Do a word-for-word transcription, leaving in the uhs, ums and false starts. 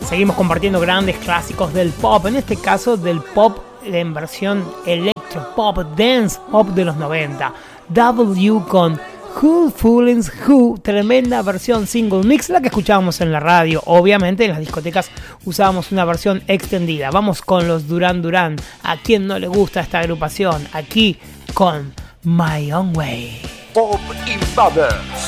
Seguimos compartiendo grandes clásicos del pop, en este caso del pop en versión electro pop, dance pop de los noventa. W con Who Foolings Who, tremenda versión single mix, la que escuchábamos en la radio. Obviamente en las discotecas usábamos una versión extendida. Vamos con los Duran Duran. ¿A quién no le gusta esta agrupación? Aquí con My Own Way. Pop Invaders.